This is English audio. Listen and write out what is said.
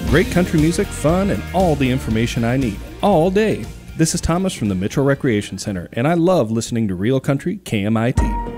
Great country music, fun, and all the information I need, all day. This is Thomas from the Mitchell Recreation Center, and I love listening to Real Country KMIT.